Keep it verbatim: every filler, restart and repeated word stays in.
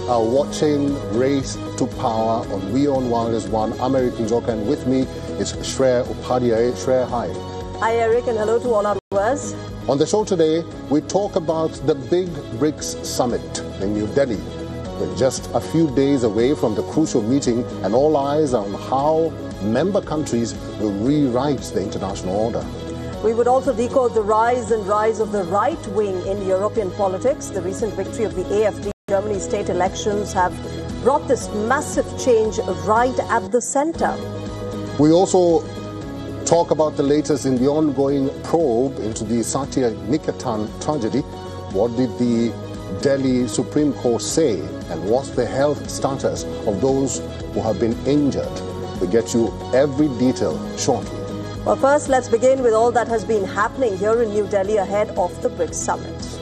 are watching Race to Power on WION Wireless One. I'm Eric Njoka, and with me is Shreya Upadhyay. Shreya, hi. Hi, Eric, and hello to all our viewers. On the show today, we talk about the Big BRICS Summit in New Delhi. We're just a few days away from the crucial meeting, and all eyes are on how member countries will rewrite the international order. We would also decode the rise and rise of the right wing in European politics. The recent victory of the A F D in Germany's state elections have brought this massive change right at the center. We also talk about the latest in the ongoing probe into the Satya Nikatan tragedy. What did the Delhi Supreme Court say, and what's the health status of those who have been injured? We'll get you every detail shortly. Well, first, let's begin with all that has been happening here in New Delhi ahead of the BRICS Summit.